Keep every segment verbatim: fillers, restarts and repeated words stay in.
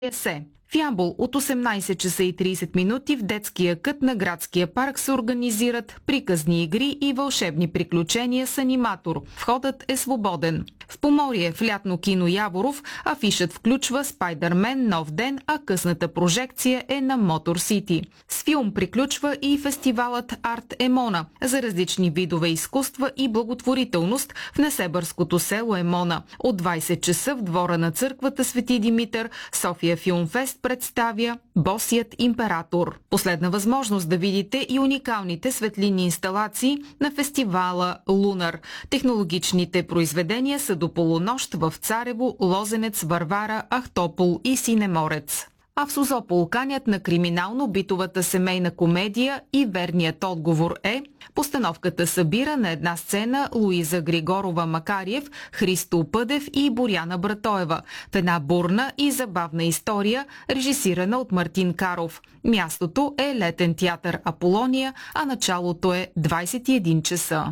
се. В Ямбол от осемнайсет часа и трийсет минути в детския кът на градския парк се организират приказни игри и вълшебни приключения с аниматор. Входът е свободен. В Поморие в лятно кино Яворов афишът включва Спайдърмен Нов ден, а късната прожекция е на Мотор Сити. С филм приключва и фестивалът Арт Емона за различни видове изкуства и благотворителност в несебърското село Емона. От двайсет часа в двора на църквата Свети Димитър София Филмфест представя Босият император. Последна възможност да видите и уникалните светлинни инсталации на фестивала Лунар. Технологичните произведения са до полунощ в Царево, Лозенец, Варвара, Ахтопол и Синеморец. А в Созопол канят на криминално-битовата семейна комедия и верният отговор е: постановката събира на една сцена Луиза Григорова-Макариев, Христо Пъдев и Боряна Братоева в една бурна и забавна история, режисирана от Мартин Каров. Мястото е Летен театър Аполония, а началото е двайсет и един часа.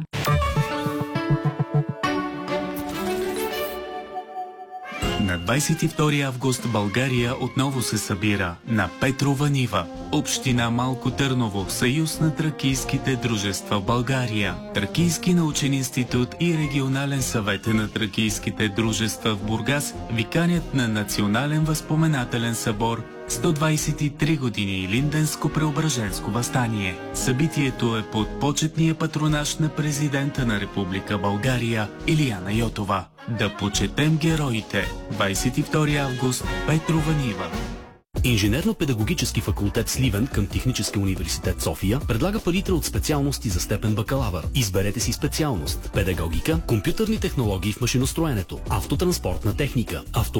На двайсет и втори август България отново се събира на Петрова нива. Община Малко Търново, Съюз на тракийските дружества в България, Тракийски научен институт и регионален съвет на тракийските дружества в Бургас ви канят на Национален възпоменателен събор сто двайсет и три години Илинденско-преображенско въстание. Събитието е под почетния патронаж на президента на Република България Илияна Йотова. Да почетем героите. двайсет и втори август, Петрова нива. Инженерно-педагогически факултет Сливен към Технически университет София предлага палитра от специалности за степен бакалавър. Изберете си специалност: педагогика, компютърни технологии в машиностроенето, автотранспортна техника, авто